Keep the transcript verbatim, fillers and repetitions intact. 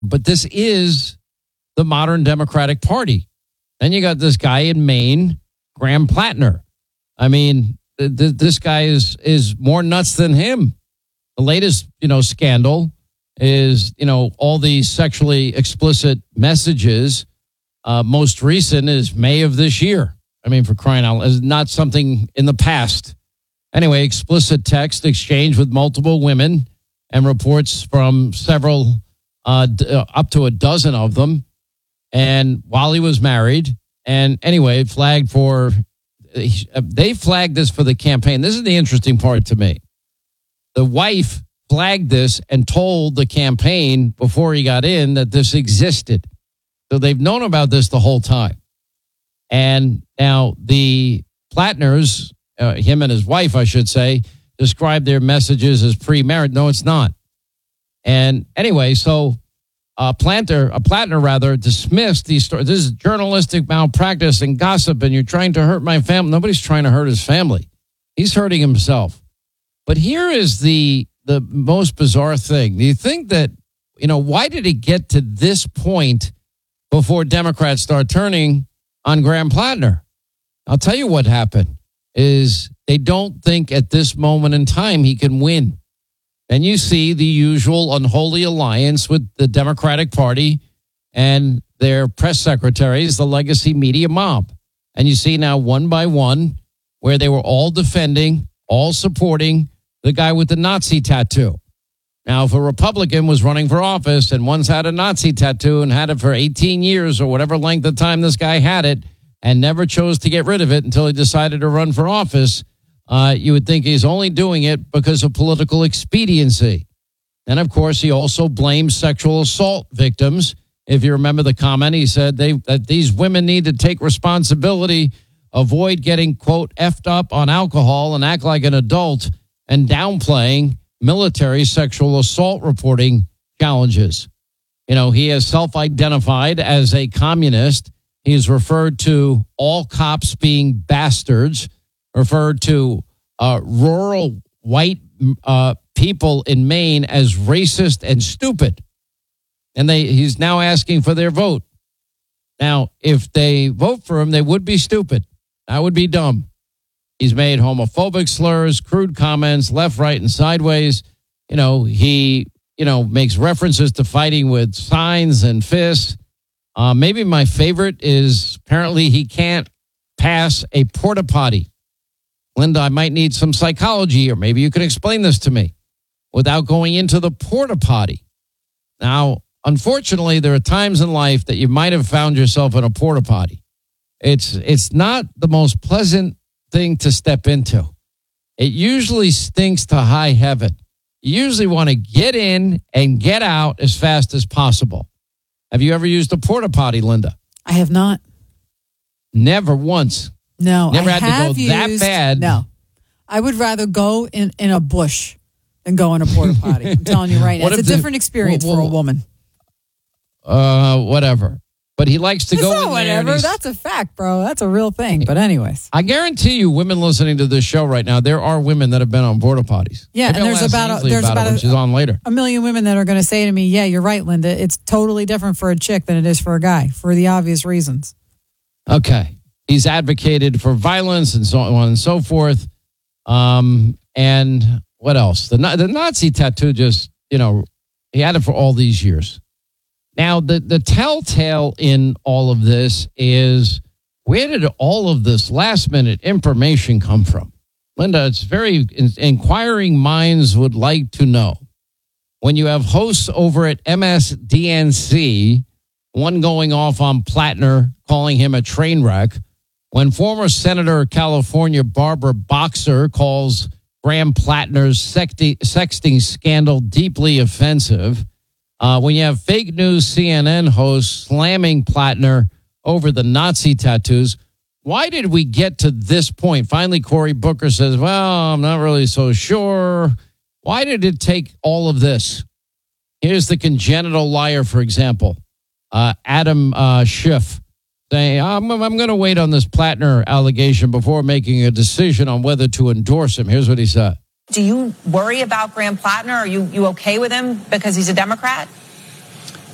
But this is the modern Democratic Party. Then you got this guy in Maine, Graham Plattner. I mean, th- th- this guy is is more nuts than him. The latest, you know, scandal is, you know, all these sexually explicit messages. Uh, most recent is May of this year. I mean, for crying out loud, it's not something in the past. Anyway, explicit text exchange with multiple women and reports from several, uh, d- uh, up to a dozen of them. And while he was married, and anyway, flagged for, they flagged this for the campaign. This is the interesting part to me. The wife flagged this and told the campaign before he got in that this existed. So they've known about this the whole time. And now the Plattners, uh, him and his wife, I should say, describe their messages as pre-married. No, it's not. And anyway, so uh, Planter, a Plattner rather, dismissed these stories. This is journalistic malpractice and gossip, and you're trying to hurt my family. Nobody's trying to hurt his family. He's hurting himself. But here is the the most bizarre thing. Do you think that, you know, why did it get to this point before Democrats start turning on Graham Plattner? I'll tell you what happened is they don't think at this moment in time he can win. And you see the usual unholy alliance with the Democratic Party and their press secretaries, the legacy media mob. And you see now one by one where they were all defending, all supporting the guy with the Nazi tattoo. Now, if a Republican was running for office and once had a Nazi tattoo and had it for eighteen years or whatever length of time this guy had it and never chose to get rid of it until he decided to run for office, uh, you would think he's only doing it because of political expediency. And, of course, he also blames sexual assault victims. If you remember the comment, he said they that these women need to take responsibility, avoid getting, quote, effed up on alcohol and act like an adult, and downplaying military sexual assault reporting challenges. You know, he has self-identified as a communist. He's referred to all cops being bastards, referred to uh, rural white uh, people in Maine as racist and stupid. And they he's now asking for their vote. Now, if they vote for him, they would be stupid. That would be dumb. He's made homophobic slurs, crude comments, left, right, and sideways. You know, he, you know, makes references to fighting with signs and fists. Uh, maybe my favorite is apparently he can't pass a porta potty. Linda, I might need some psychology, or maybe you can explain this to me without going into the porta potty. Now, unfortunately, there are times in life that you might have found yourself in a porta potty. It's it's not the most pleasant thing to step into. It usually stinks to high heaven. You usually want to get in and get out as fast as possible. Have you ever used a porta potty, Linda? I have not. Never once. No, Never I had have to go that used, bad. No, I would rather go in, in a bush than go in a porta potty. I'm telling you right now, What it's a if the- different experience well, for a well, woman. Uh, whatever. But he likes to It's go not in there. and whatever. he's- That's a fact, bro. That's a real thing. But anyways, I guarantee you, women listening to this show right now, there are women that have been on porta potties. Yeah, Maybe and I'll there's ask about a- Ainsley there's about, about it when a- she's on later. a million women that are going to say to me, yeah, you're right, Linda. It's totally different for a chick than it is for a guy for the obvious reasons. Okay. He's advocated for violence and so on and so forth. Um, and what else? The, the Nazi tattoo just, you know, he had it for all these years. Now, the, the telltale in all of this is, where did all of this last-minute information come from? Linda, it's very inquiring minds would like to know. When you have hosts over at M S D N C, one going off on Plattner, calling him a train wreck, when former Senator of California Barbara Boxer calls Graham Plattner's sexti- sexting scandal deeply offensive, Uh, when you have fake news C N N hosts slamming Plattner over the Nazi tattoos, why did we get to this point? Finally, Cory Booker says, well, I'm not really so sure. Why did it take all of this? Here's the congenital liar, for example, uh, Adam uh, Schiff, saying, I'm, I'm going to wait on this Plattner allegation before making a decision on whether to endorse him. Here's what he said. Do you worry about Graham Plattner? Are you, you okay with him because he's a Democrat?